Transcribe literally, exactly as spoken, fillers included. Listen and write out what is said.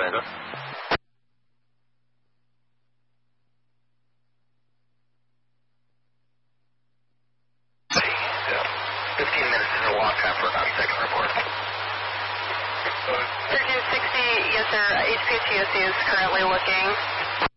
Amanda. fifteen minutes is a long time for a ninety second report. thirteen sixty, yes sir, H P T O C is currently looking.